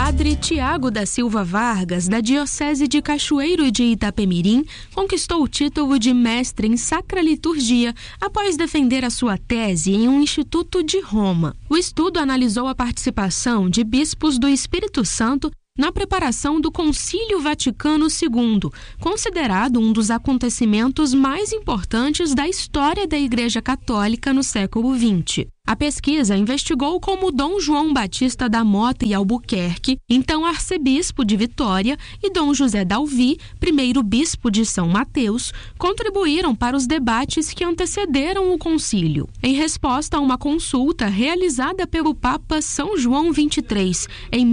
padre Tiago da Silva Vargas, da Diocese de Cachoeiro de Itapemirim, conquistou o título de mestre em Sacra Liturgia após defender a sua tese em um instituto de Roma. O estudo analisou a participação de bispos do Espírito Santo na preparação do Concílio Vaticano II, considerado um dos acontecimentos mais importantes da história da Igreja Católica no século XX. A pesquisa investigou como Dom João Batista da Mota e Albuquerque, então arcebispo de Vitória, e Dom José Dalvi, primeiro bispo de São Mateus, contribuíram para os debates que antecederam o concílio. Em resposta a uma consulta realizada pelo Papa São João XXIII em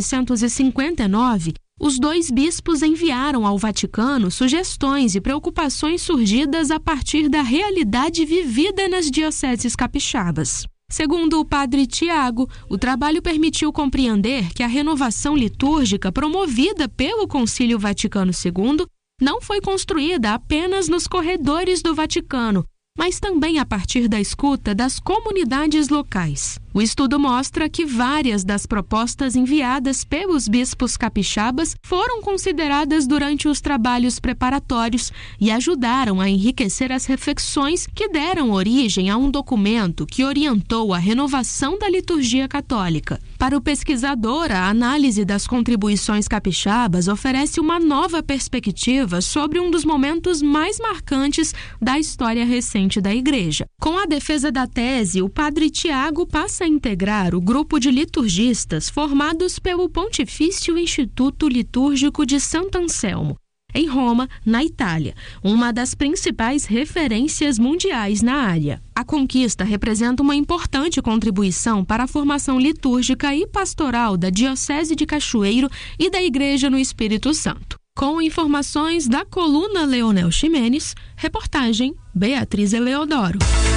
1959, os dois bispos enviaram ao Vaticano sugestões e preocupações surgidas a partir da realidade vivida nas dioceses capixabas. Segundo o padre Tiago, o trabalho permitiu compreender que a renovação litúrgica promovida pelo Concílio Vaticano II não foi construída apenas nos corredores do Vaticano, mas também a partir da escuta das comunidades locais. O estudo mostra que várias das propostas enviadas pelos bispos capixabas foram consideradas durante os trabalhos preparatórios e ajudaram a enriquecer as reflexões que deram origem a um documento que orientou a renovação da liturgia católica. Para o pesquisador, a análise das contribuições capixabas oferece uma nova perspectiva sobre um dos momentos mais marcantes da história recente da Igreja. Com a defesa da tese, o padre Tiago passa a integrar o grupo de liturgistas formados pelo Pontifício Instituto Litúrgico de Santo Anselmo, em Roma, na Itália, uma das principais referências mundiais na área. A conquista representa uma importante contribuição para a formação litúrgica e pastoral da Diocese de Cachoeiro e da Igreja no Espírito Santo. Com informações da coluna Leonel Ximenes, reportagem Beatriz Eleodoro.